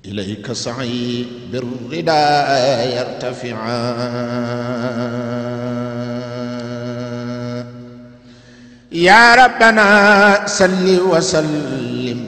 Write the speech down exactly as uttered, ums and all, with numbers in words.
إليك سعي بالرداء يرتفعا يا ربنا صل وسلم